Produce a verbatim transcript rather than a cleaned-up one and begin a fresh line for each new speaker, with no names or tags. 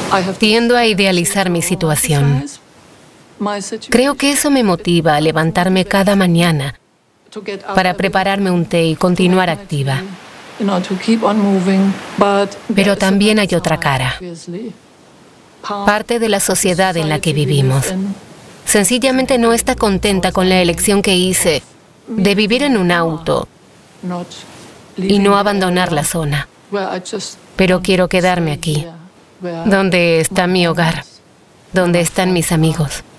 Tiendo a idealizar mi situación. Creo que eso me motiva a levantarme cada mañana para prepararme un té y continuar activa. Pero también hay otra cara. Parte de la sociedad en la que vivimos sencillamente no está contenta con la elección que hice de vivir en un auto y no abandonar la zona. Pero quiero quedarme aquí, donde está mi hogar, donde están mis amigos.